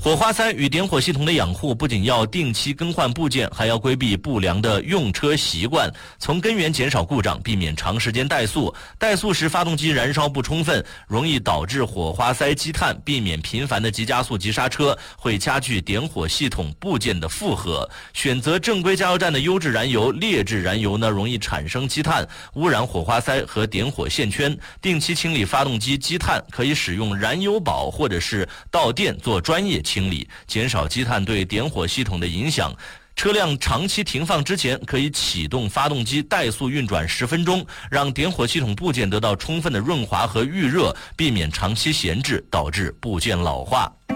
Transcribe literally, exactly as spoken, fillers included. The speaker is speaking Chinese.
火花塞与点火系统的养护不仅要定期更换部件，还要规避不良的用车习惯，从根源减少故障，避免长时间怠速。怠速时发动机燃烧不充分，容易导致火花塞积碳，避免频繁的急加速、急刹车，会加剧点火系统部件的负荷。选择正规加油站的优质燃油，劣质燃油呢容易产生积碳，污染火花塞和点火线圈。定期清理发动机积碳，可以使用燃油宝或者是到店做专业清理，减少积碳对点火系统的影响。车辆长期停放之前，可以启动发动机怠速运转十分钟，让点火系统部件得到充分的润滑和预热，避免长期闲置导致部件老化。